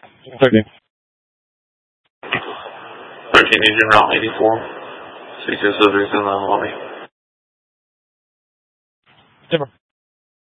13. 13 engine route 84. 606 in the lobby. Timber.